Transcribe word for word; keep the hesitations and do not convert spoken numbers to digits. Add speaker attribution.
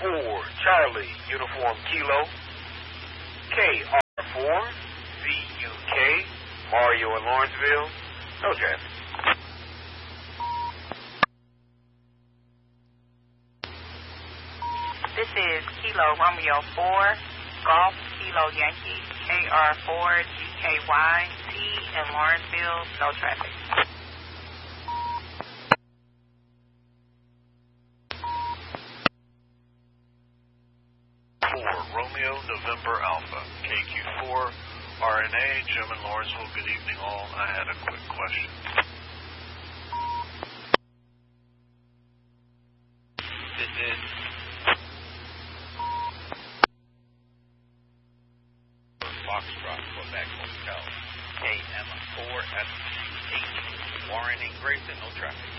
Speaker 1: four, Charlie, Uniform Kilo. K R four, Z U K, Mario in Lawrenceville. No traffic.
Speaker 2: This is Kilo Romeo four, Golf Kilo Yankee, K R four G K Y, T in Lawrenceville, no traffic.
Speaker 3: four, Romeo November Alpha, K Q four, R N A, Jim in Lawrenceville, good evening all. I had a quick question.
Speaker 4: This is Foxtrot, Quebec Hotel, K M four F H, Warren and Grayson, no traffic.